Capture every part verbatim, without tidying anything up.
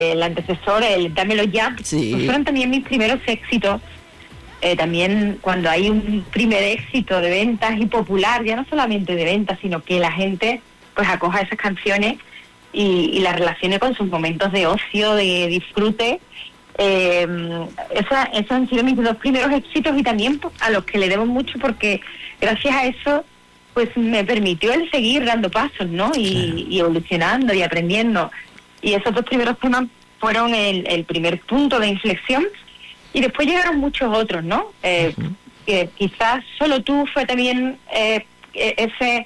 el antecesor, el Dámelo Ya, sí. pues fueron también mis primeros éxitos. Eh, también cuando hay un primer éxito de ventas y popular, ya no solamente de ventas, sino que la gente pues acoja esas canciones y, y las relacione con sus momentos de ocio, de disfrute. Eh, esa, esos han sido mis dos primeros éxitos y también pues, a los que le debo mucho, porque gracias a eso pues me permitió el seguir dando pasos, ¿no? Y, claro. y evolucionando y aprendiendo. Y esos dos primeros temas fueron el, el primer punto de inflexión. Y después llegaron muchos otros, ¿no? Eh, uh-huh. que quizás Solo Tú fue también eh, ese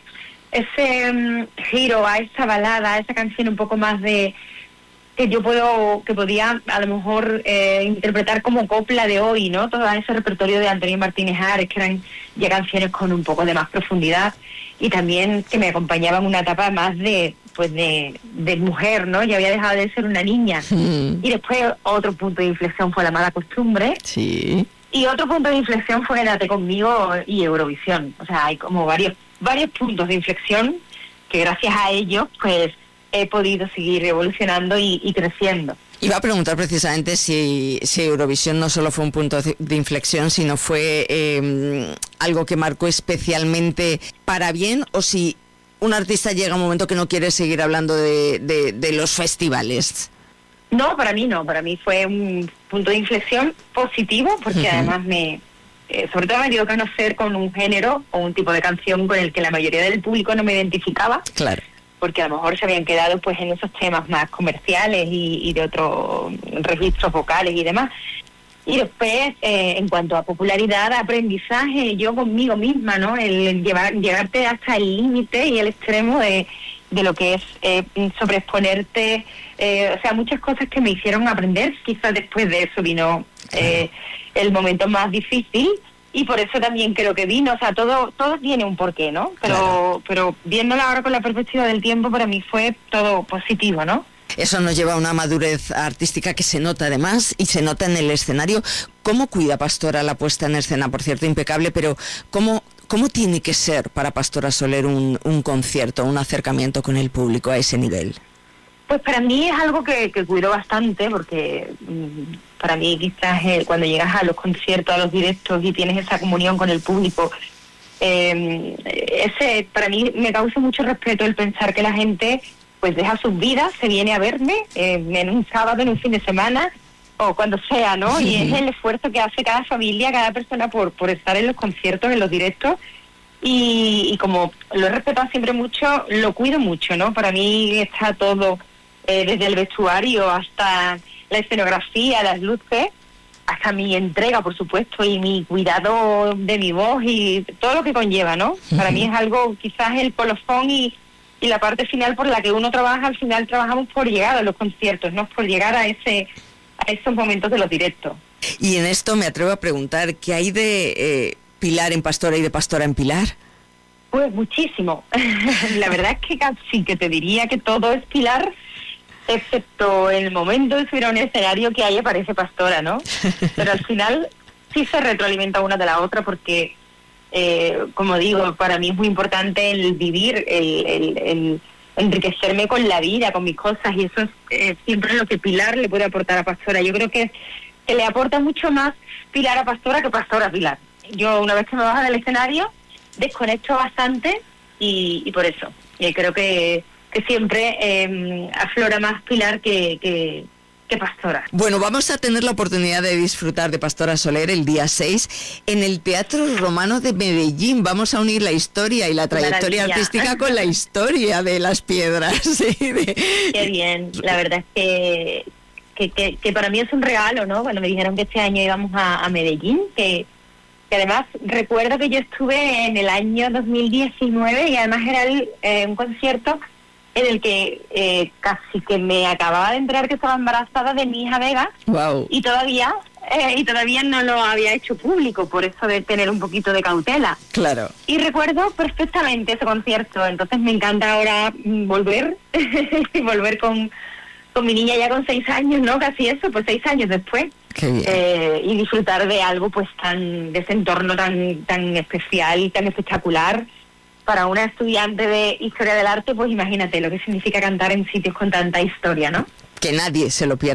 ese um, giro a esa balada, a esa canción un poco más de que yo puedo, que podía a lo mejor eh, interpretar como copla de hoy, ¿no? Todo ese repertorio de Antonio Martínez Ares, que eran ya canciones con un poco de más profundidad y también que me acompañaban una etapa más de pues de, de mujer, ¿no? Ya había dejado de ser una niña. Mm. Y después otro punto de inflexión fue La Mala Costumbre. Sí. Y otro punto de inflexión fue Quédate Conmigo y Eurovisión. O sea, hay como varios varios puntos de inflexión que gracias a ellos, pues, he podido seguir evolucionando y, y creciendo. Iba a preguntar precisamente si, si Eurovisión no solo fue un punto de inflexión, sino fue eh, algo que marcó especialmente para bien, o si un artista llega a un momento que no quiere seguir hablando de, de, de los festivales. No, para mí no, para mí fue un punto de inflexión positivo, porque uh-huh. además me, eh, sobre todo me dio a conocer con un género o un tipo de canción con el que la mayoría del público no me identificaba. Claro. Porque a lo mejor se habían quedado pues en esos temas más comerciales y, y de otros registros vocales y demás. Y después, eh, en cuanto a popularidad, aprendizaje, yo conmigo misma, ¿no? El llevar, llevarte hasta el límite y el extremo de, de lo que es eh, sobreexponerte, eh, o sea, muchas cosas que me hicieron aprender. Quizás después de eso vino eh, el momento más difícil. Y por eso también creo que vino, o sea, todo todo tiene un porqué, ¿no? Pero claro. pero viéndolo ahora con la perspectiva del tiempo, para mí fue todo positivo, ¿no? Eso nos lleva a una madurez artística que se nota además y se nota en el escenario. ¿Cómo cuida Pastora la puesta en escena? Por cierto, impecable, pero ¿cómo, cómo tiene que ser para Pastora Soler un, un concierto, un acercamiento con el público a ese nivel? Pues para mí es algo que, que cuido bastante, porque mmm, para mí quizás eh, cuando llegas a los conciertos, a los directos y tienes esa comunión con el público, eh, ese para mí me causa mucho respeto el pensar que la gente pues deja sus vidas, se viene a verme eh, en un sábado, en un fin de semana o cuando sea, ¿no? Y es el esfuerzo que hace cada familia, cada persona por, por estar en los conciertos, en los directos. Y, y como lo he respetado siempre mucho, lo cuido mucho, ¿no? Para mí está todo... Eh, desde el vestuario hasta la escenografía, las luces, hasta mi entrega, por supuesto, y mi cuidado de mi voz y todo lo que conlleva, ¿no? Uh-huh. Para mí es algo, quizás el colofón y, y la parte final por la que uno trabaja, al final trabajamos por llegar a los conciertos, no por llegar a ese a esos momentos de los directos. Y en esto me atrevo a preguntar, ¿qué hay de eh, Pilar en Pastora y de Pastora en Pilar? Pues muchísimo. La verdad es que casi que te diría que todo es Pilar, excepto el momento de subir a un escenario que ahí aparece Pastora, ¿no? Pero al final sí se retroalimenta una de la otra porque, eh, como digo, para mí es muy importante el vivir, el, el, el enriquecerme con la vida, con mis cosas, y eso es eh, siempre lo que Pilar le puede aportar a Pastora. Yo creo que, que le aporta mucho más Pilar a Pastora que Pastora a Pilar. Yo una vez que me bajo del escenario desconecto bastante y, y por eso. Y creo que que siempre eh, aflora más Pilar que, que, que Pastora. Bueno, vamos a tener la oportunidad de disfrutar de Pastora Soler el día seis en el Teatro Romano de Medellín. Vamos a unir la historia y la trayectoria Maravilla. artística con la historia de Las Piedras. ¿Sí? De... Qué bien, la verdad es que, que, que, que para mí es un regalo, ¿no? Cuando me dijeron que este año íbamos a, a Medellín, que, que además recuerdo que yo estuve en el año dos mil diecinueve y además era el, eh, un concierto en el que eh, casi que me acababa de enterar que estaba embarazada de mi hija Vega. Wow. Y todavía eh, y todavía no lo había hecho público, por eso de tener un poquito de cautela. Claro. Y recuerdo perfectamente ese concierto, entonces me encanta ahora volver, volver con, con mi niña ya con seis años, ¿no? Casi eso, pues seis años después. Qué bien. Eh, y disfrutar de algo pues tan, de ese entorno tan, tan especial y tan espectacular. Para una estudiante de Historia del Arte, pues imagínate lo que significa cantar en sitios con tanta historia, ¿no? que nadie se lo pierda.